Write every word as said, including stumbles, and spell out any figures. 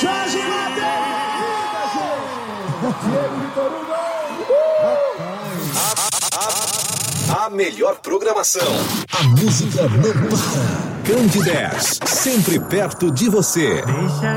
Jorge A melhor programação. A música não para. Candidez, sempre perto de você. Deixa